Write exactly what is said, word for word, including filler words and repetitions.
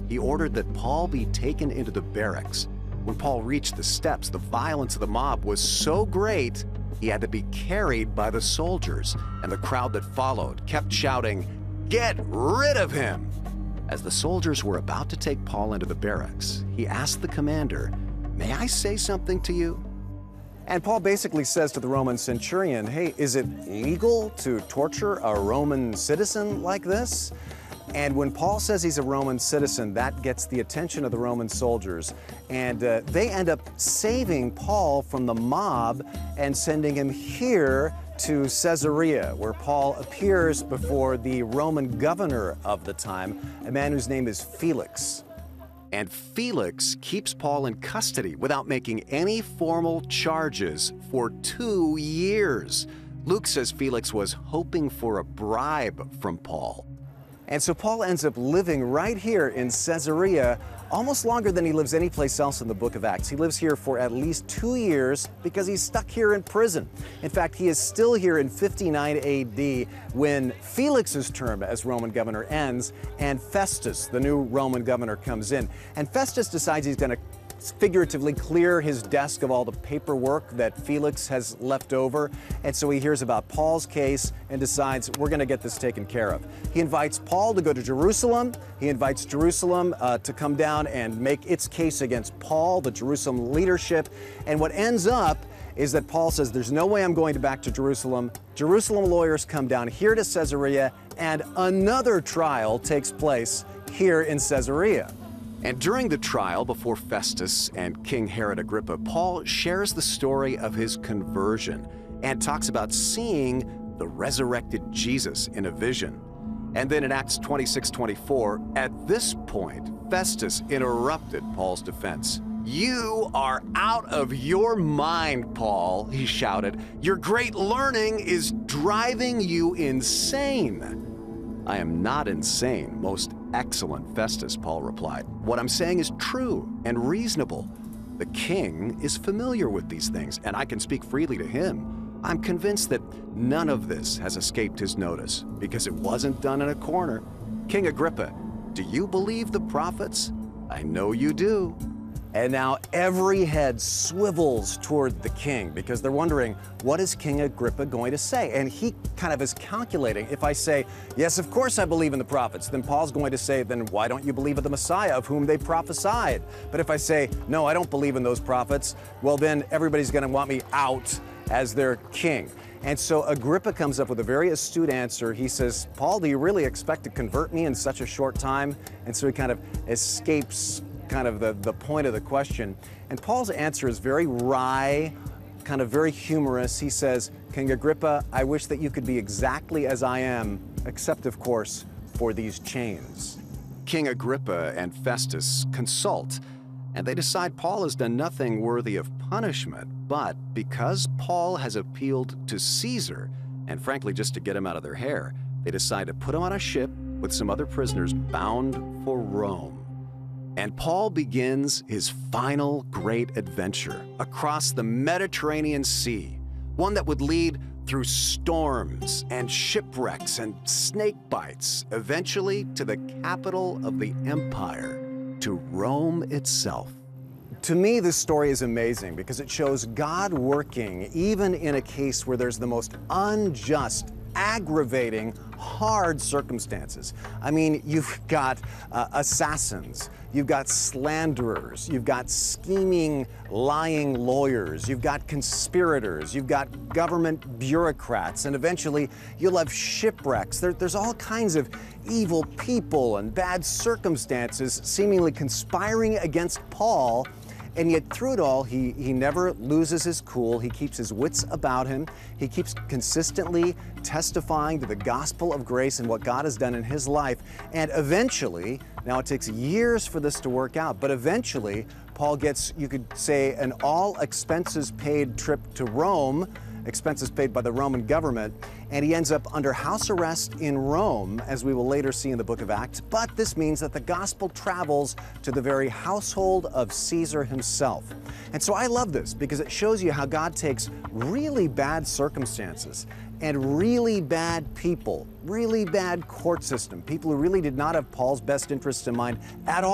he ordered that Paul be taken into the barracks. When Paul reached the steps, the violence of the mob was so great, he had to be carried by the soldiers, and the crowd that followed kept shouting, "Get rid of him!" As the soldiers were about to take Paul into the barracks, he asked the commander, "May I say something to you?" And Paul basically says to the Roman centurion, hey, is it legal to torture a Roman citizen like this? And when Paul says he's a Roman citizen, that gets the attention of the Roman soldiers. And uh, they end up saving Paul from the mob and sending him here to Caesarea, where Paul appears before the Roman governor of the time, a man whose name is Felix. And Felix keeps Paul in custody without making any formal charges for two years. Luke says Felix was hoping for a bribe from Paul. And so Paul ends up living right here in Caesarea, almost longer than he lives anyplace else in the book of Acts. He lives here for at least two years because he's stuck here in prison. In fact, he is still here in fifty-nine A D when Felix's term as Roman governor ends and Festus, the new Roman governor, comes in. And Festus decides he's going to figuratively clear his desk of all the paperwork that Felix has left over. And so he hears about Paul's case and decides, we're going to get this taken care of. He invites Paul to go to Jerusalem. He invites Jerusalem uh, to come down and make its case against Paul, the Jerusalem leadership. And what ends up is that Paul says, there's no way I'm going back to Jerusalem. Jerusalem lawyers come down here to Caesarea, and another trial takes place here in Caesarea. And during the trial before Festus and King Herod Agrippa, Paul shares the story of his conversion and talks about seeing the resurrected Jesus in a vision. And then in Acts twenty-six twenty-four, at this point, Festus interrupted Paul's defense. "You are out of your mind, Paul," he shouted. "Your great learning is driving you insane." "I am not insane, most excellent Festus," Paul replied. "What I'm saying is true and reasonable. The king is familiar with these things, and I can speak freely to him. I'm convinced that none of this has escaped his notice, because it wasn't done in a corner. King Agrippa, do you believe the prophets? I know you do." And now every head swivels toward the king because they're wondering, what is King Agrippa going to say? And he kind of is calculating, if I say, yes, of course I believe in the prophets, then Paul's going to say, then why don't you believe in the Messiah of whom they prophesied? But if I say, no, I don't believe in those prophets, well, then everybody's going to want me out as their king. And so Agrippa comes up with a very astute answer. He says, Paul, do you really expect to convert me in such a short time? And so he kind of escapes kind of the, the point of the question. And Paul's answer is very wry, kind of very humorous. He says, King Agrippa, I wish that you could be exactly as I am, except, of course, for these chains. King Agrippa and Festus consult, and they decide Paul has done nothing worthy of punishment, but because Paul has appealed to Caesar, and frankly just to get him out of their hair, they decide to put him on a ship with some other prisoners bound for Rome. And Paul begins his final great adventure across the Mediterranean Sea, one that would lead through storms and shipwrecks and snake bites, eventually to the capital of the empire, to Rome itself. To me, this story is amazing because it shows God working even in a case where there's the most unjust, aggravating, hard circumstances. I mean, you've got uh, assassins, you've got slanderers, you've got scheming, lying lawyers, you've got conspirators, you've got government bureaucrats, and eventually you'll have shipwrecks. There, there's all kinds of evil people and bad circumstances seemingly conspiring against Paul. And yet through it all, he, he never loses his cool. He keeps his wits about him. He keeps consistently testifying to the gospel of grace and what God has done in his life. And eventually, now it takes years for this to work out, but eventually Paul gets, you could say, an all expenses paid trip to Rome, expenses paid by the Roman government, and he ends up under house arrest in Rome, as we will later see in the book of Acts. But this means that the gospel travels to the very household of Caesar himself. And so I love this because it shows you how God takes really bad circumstances and really bad people, really bad court system, people who really did not have Paul's best interests in mind at all.